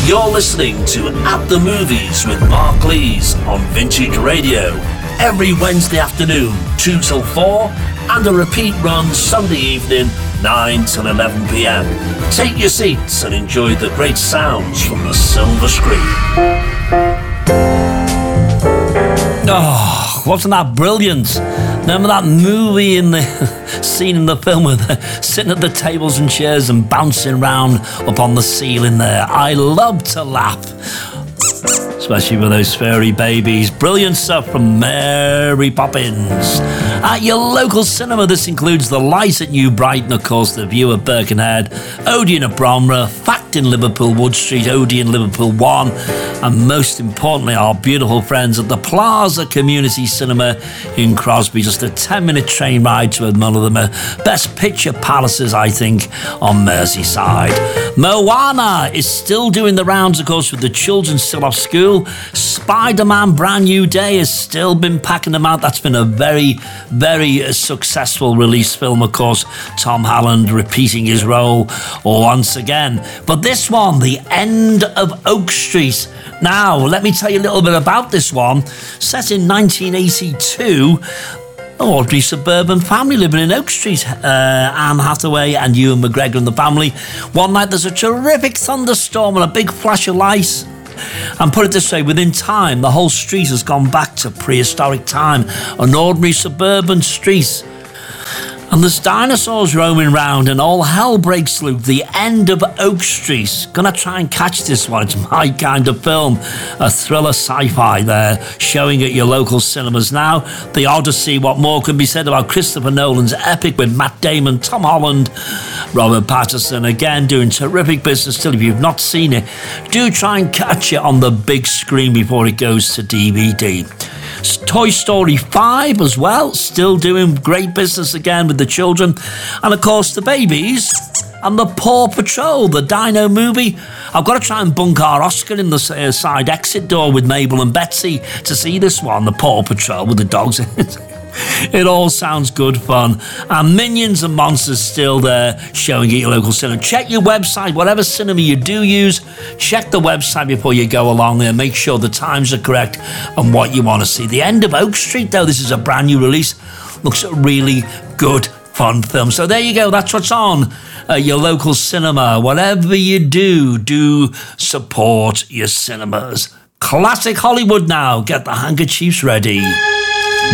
You're listening to At the Movies with Mark Lees on Vintage Radio every Wednesday afternoon, 2 till 4, and a repeat run Sunday evening, 9 till 11 p.m. Take your seats and enjoy the great sounds from the silver screen. Oh, wasn't that brilliant? Remember that movie in the scene in the film where they're sitting at the tables and chairs and bouncing around up on the ceiling there? I love to laugh, especially with those furry babies. Brilliant stuff from Mary Poppins. At your local cinema, this includes The Light at New Brighton, of course, The View at Birkenhead, Odeon at Bromley, Fact in Liverpool, Wood Street, Odeon, Liverpool 1, and most importantly, our beautiful friends at the Plaza Community Cinema in Crosby. Just a 10-minute train ride to one of the best picture palaces, I think, on Merseyside. Moana is still doing the rounds, of course, with the children still off school. Spider-Man Brand New Day has still been packing them out. That's been a very, very successful release film, of course. Tom Holland repeating his role once again. But this one, The End of Oak Street. Now, let me tell you a little bit about this one. Set in 1982, ordinary suburban family living in Oak Street. Anne Hathaway and Ewan McGregor and the family. One night there's a terrific thunderstorm and a big flash of light. And put it this way, within time, the whole street has gone back to prehistoric time. An ordinary suburban street. And there's dinosaurs roaming round and all hell breaks loose. The End of Oak Street. Gonna try and catch this one. It's my kind of film. A thriller sci-fi there, showing at your local cinemas now. The Odyssey, what more can be said about Christopher Nolan's epic with Matt Damon, Tom Holland, Robert Pattinson, again doing terrific business. Still, if you've not seen it, do try and catch it on the big screen before it goes to DVD. Toy Story 5 as well, still doing great business again with the children. And of course the babies and the Paw Patrol, the Dino movie. I've got to try and bunk our Oscar in the side exit door with Mabel and Betsy to see this one, the Paw Patrol with the dogs. It all sounds good fun. And Minions and Monsters still there, showing at your local cinema. Check your website, whatever cinema you do use, check the website before you go along there. Make sure the times are correct and what you want to see. The End of Oak Street, though, this is a brand new release. Looks a really good, fun film. So there you go, that's what's on your local cinema. Whatever you do support your cinemas. Classic Hollywood now. Get the handkerchiefs ready.